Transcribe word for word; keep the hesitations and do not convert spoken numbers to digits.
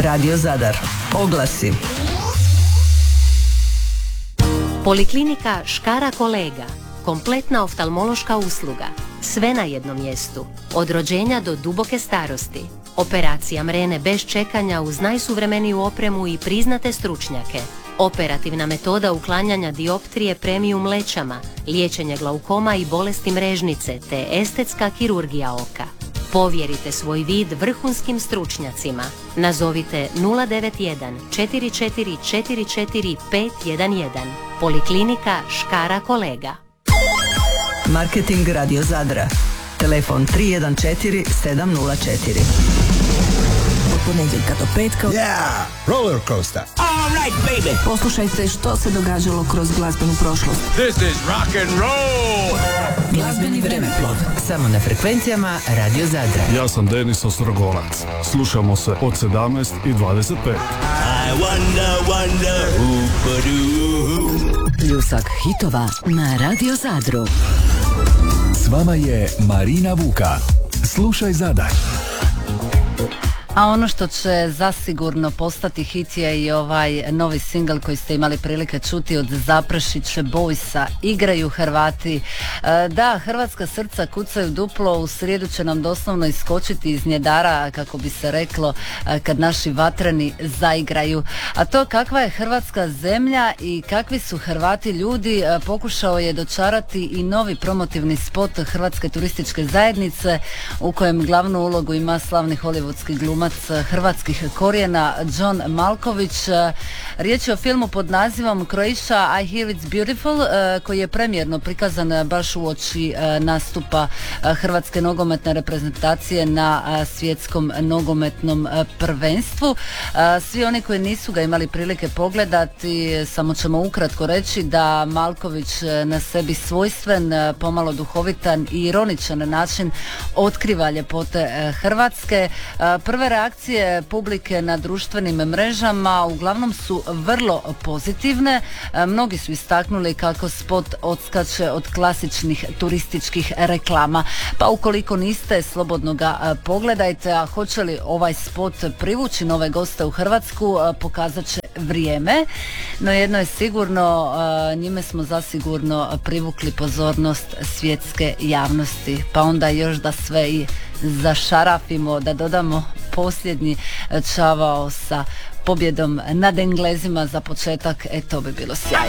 Radio Zadar. Oglasi. Poliklinika Škara Kolega. Kompletna oftalmološka usluga. Sve na jednom mjestu. Od rođenja do duboke starosti. Operacija mrene bez čekanja uz najsuvremeniju opremu i priznate stručnjake. Operativna metoda uklanjanja dioptrije premium mlećama, liječenje glaukoma i bolesti mrežnice te estetska kirurgija oka. Povjerite svoj vid vrhunskim stručnjacima. Nazovite nula devet jedan četiri četiri četiri četiri pet jedan jedan. Poliklinika Škara Kolega. Marketing Radio Zadra. Telefon tri jedan četiri sedam nula četiri. Od ponedjeljka do petka. Yeah! Roller coaster. All right, baby. Poslušajte što se događalo kroz glazbenu prošlost. This is rock and roll. Glazbeni vremeplov. Samo na frekvencijama Radio Zadra. Ja sam Denis Ostrogonac. Slušamo se od sedamnaest i dvadeset pet. I wonder, wonder, who could do. Pljusak hitova na Radio Zadru. S vama je Marina Vuka. Slušaj Zadar. A ono što će zasigurno postati hit je i ovaj novi singl koji ste imali prilike čuti od Zaprašića Boysa. Igraju Hrvati. E, da, hrvatska srca kucaju duplo. U srijedu će nam doslovno iskočiti iz njedara, kako bi se reklo, kad naši vatreni zaigraju. A to kakva je Hrvatska zemlja i kakvi su Hrvati ljudi pokušao je dočarati i novi promotivni spot Hrvatske turističke zajednice, u kojem glavnu ulogu ima slavni hollywoodski glumac hrvatskih korijena John Malković. Riječ je o filmu pod nazivom Croatia I Hear It's Beautiful, koji je premijerno prikazan baš uoči nastupa hrvatske nogometne reprezentacije na svjetskom nogometnom prvenstvu. Svi oni koji nisu ga imali prilike pogledati, samo ćemo ukratko reći da Malković na sebi svojstven, pomalo duhovitan i ironičan način otkriva ljepote Hrvatske. Prve reakcije publike na društvenim mrežama uglavnom su vrlo pozitivne. Mnogi su istaknuli kako spot odskače od klasičnih turističkih reklama. Pa ukoliko niste, slobodno ga pogledajte, a hoće li ovaj spot privući nove goste u Hrvatsku, pokazat će vrijeme. No jedno je sigurno, njime smo zasigurno privukli pozornost svjetske javnosti. Pa onda još da sve i zašarafimo, da dodamo posljednji čavao sa pobjedom nad Englezima za početak, e to bi bilo sjajno.